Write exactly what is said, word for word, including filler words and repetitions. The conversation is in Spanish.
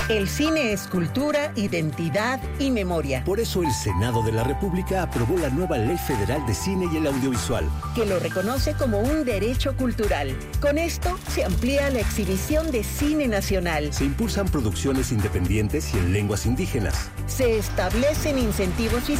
El cine es cultura, identidad y memoria. Por eso el Senado de la República aprobó la nueva Ley Federal de Cine y el Audiovisual, que lo reconoce como un derecho cultural. Con esto se amplía la exhibición de cine nacional. Se impulsan producciones independientes y en lenguas indígenas. Se establecen incentivos fiscales